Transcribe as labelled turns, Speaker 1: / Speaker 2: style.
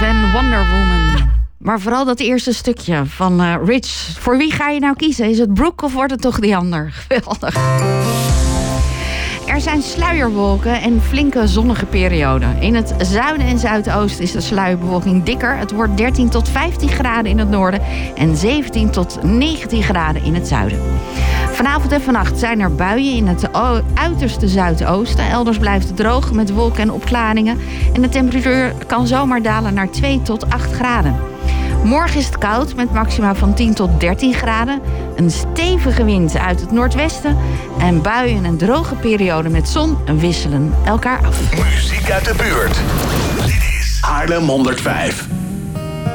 Speaker 1: Live en Wonder Woman. Maar vooral dat eerste stukje van Rich. Voor wie ga je nou kiezen? Is het Brooke of wordt het toch die ander? Geweldig. Er zijn sluierwolken en flinke zonnige perioden. In het zuiden en zuidoosten is de sluierbewolking dikker. Het wordt 13 tot 15 graden in het noorden en 17 tot 19 graden in het zuiden. Vanavond en vannacht zijn er buien in het uiterste zuidoosten. Elders blijft het droog met wolken en opklaringen. En de temperatuur kan zomaar dalen naar 2 tot 8 graden. Morgen is het koud met maxima van 10 tot 13 graden. Een stevige wind uit het noordwesten. En buien en droge periode met zon wisselen elkaar af.
Speaker 2: Muziek uit de buurt. Dit is Haarlem 105.